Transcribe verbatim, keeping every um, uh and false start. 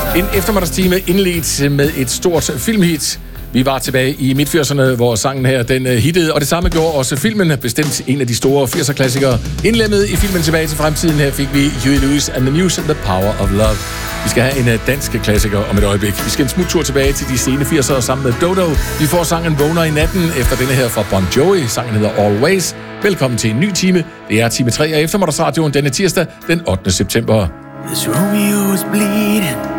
En eftermiddagstime indledt med et stort filmhit. Vi var tilbage i midt-firserne, hvor sangen her den hittede, og det samme gjorde også filmen, bestemt en af de store firser-klassikere. Indlemmet i filmen Tilbage til fremtiden her fik vi Huey Lewis and the News, The Power of Love. Vi skal have en dansk klassiker om et øjeblik. Vi skal en smuttur tilbage til de sene firsere sammen med Dodo. Vi får sangen Vågner i natten efter denne her fra Bon Jovi. Sangen hedder Always. Velkommen til en ny time. Det er time tre af eftermiddagsradioen denne tirsdag den ottende september. This Romeo is bleeding.